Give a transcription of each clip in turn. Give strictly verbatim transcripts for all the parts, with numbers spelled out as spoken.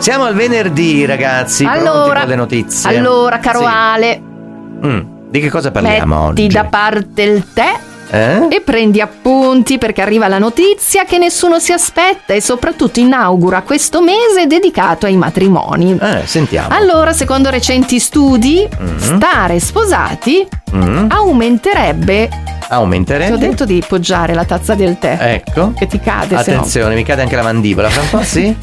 Siamo al venerdì, ragazzi. Allora, con le notizie. Allora, caro sì. Ale, Mm, di che cosa parliamo metti oggi? da parte il tè Eh? e prendi appunti, perché arriva la notizia che nessuno si aspetta e soprattutto inaugura questo mese dedicato ai matrimoni. Eh, sentiamo. Allora, secondo recenti studi, Mm. stare sposati Mm, aumenterebbe. Ti aumenterebbe. ho detto di poggiare la tazza del tè. Ecco. Che ti cade, se no. Attenzione, mi cade anche la mandibola. Fra un po', sì?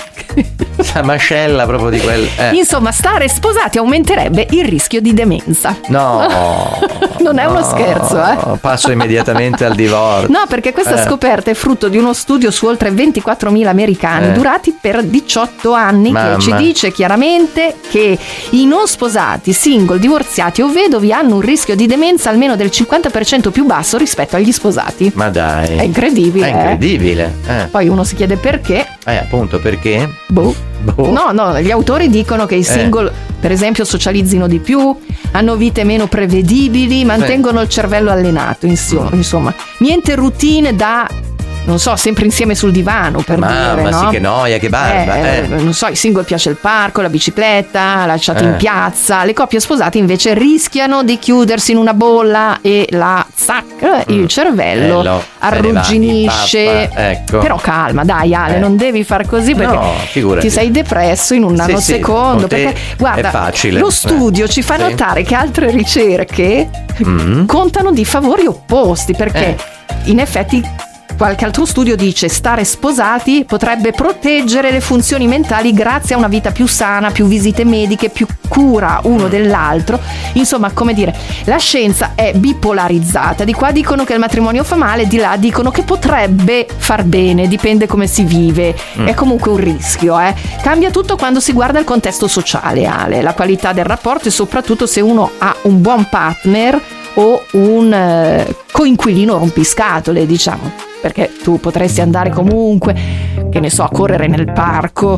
La mascella proprio di quel... Eh. Insomma, stare sposati aumenterebbe il rischio di demenza. No. Non è uno no, scherzo, eh? Passo immediatamente al divorzio. No, perché questa Eh. scoperta è frutto di uno studio su oltre ventiquattromila americani Eh. durati per diciotto anni, Mamma. che ci dice chiaramente che i non sposati, single, divorziati o vedovi hanno un rischio di demenza almeno del cinquanta per cento più basso rispetto agli sposati. Ma dai. È incredibile, È eh? incredibile. Eh. Poi uno si chiede perché. Eh, appunto, perché? Boh. Boh. No, no, gli autori dicono che i single, per esempio, socializzino di più, hanno vite meno prevedibili, mantengono il cervello allenato, insomma, insomma. Niente routine da, non so, sempre insieme sul divano, per Mamma, dire, no? sì, che noia, che barba. Eh, Eh. Non so, i single piace il parco, la bicicletta, lasciati Eh. in piazza. Le coppie sposate invece rischiano di chiudersi in una bolla e la zac, il cervello Bello, se ne va, arrugginisce. pappa, ecco. Però calma, dai Ale, Eh. non devi far così perché No, figurati. ti sei depresso in un Sì, nanosecondo. sì, con te perché guarda, è facile. lo studio Eh, ci fa sì. notare che altre ricerche Mm. contano di favori opposti, perché Eh. in effetti qualche altro studio dice stare sposati potrebbe proteggere le funzioni mentali grazie a una vita più sana, più visite mediche, più cura uno dell'altro. Insomma, come dire, la scienza è bipolarizzata. Di qua dicono che il matrimonio fa male, di là dicono che potrebbe far bene, dipende come si vive. Mm. È comunque un rischio, eh. Cambia tutto quando si guarda il contesto sociale, Ale, la qualità del rapporto e soprattutto se uno ha un buon partner o un eh, coinquilino rompiscatole, diciamo. Perché tu potresti andare comunque, che ne so, a correre nel parco,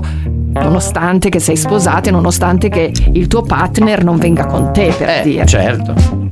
nonostante che sei sposato e nonostante che il tuo partner non venga con te, per Eh, dire. certo.